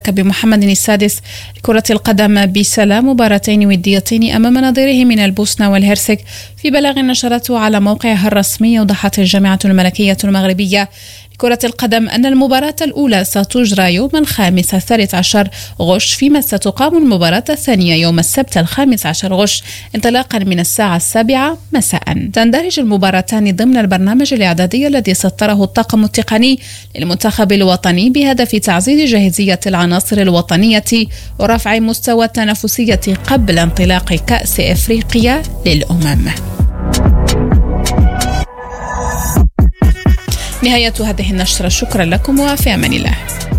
مركب محمد السادس لكرة القدم بسلا مباراتين وديتين أمام نظيره من البوسنة والهرسك. في بلاغ نشرته على موقعها الرسمي، أوضحت الجامعة الملكية المغربية كرة القدم أن المباراة الأولى ستجرى يوم الخامس 13 غش، فيما ستقام المباراة الثانية يوم السبت 15 غش انطلاقا من الساعة 7 مساء. تندرج المباراتان ضمن البرنامج الإعدادي الذي سطره الطاقم التقني للمنتخب الوطني بهدف تعزيز جاهزية العناصر الوطنية ورفع مستوى التنافسية قبل انطلاق كأس إفريقيا للأمم. نهاية هذه النشرة، شكرا لكم وفي أمان الله.